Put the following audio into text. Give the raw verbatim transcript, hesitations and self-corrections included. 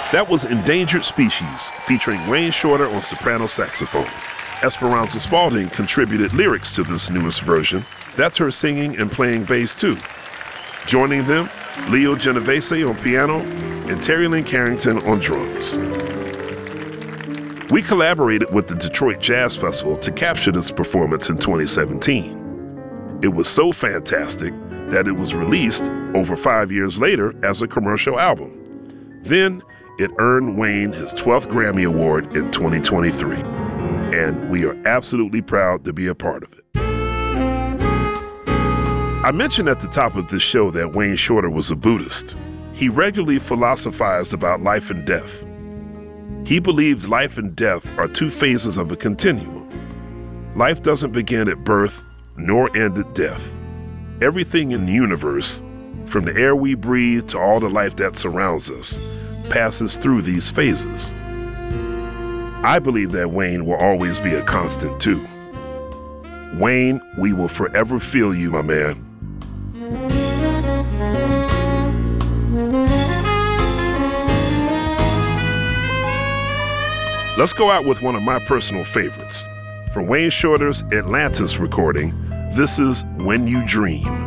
That was Endangered Species, featuring Wayne Shorter on soprano saxophone. Esperanza Spalding contributed lyrics to this newest version. That's her singing and playing bass too. Joining them, Leo Genovese on piano and Terry Lynn Carrington on drums. We collaborated with the Detroit Jazz Festival to capture this performance in twenty seventeen. It was so fantastic that it was released over five years later as a commercial album. Then it earned Wayne his twelfth Grammy Award in twenty twenty-three. And we are absolutely proud to be a part of it. I mentioned at the top of this show that Wayne Shorter was a Buddhist. He regularly philosophized about life and death. He believed life and death are two phases of a continuum. Life doesn't begin at birth, nor end at death. Everything in the universe, from the air we breathe to all the life that surrounds us, passes through these phases. I believe that Wayne will always be a constant too. Wayne, we will forever feel you, my man. Let's go out with one of my personal favorites. From Wayne Shorter's Atlantis recording, this is When You Dream.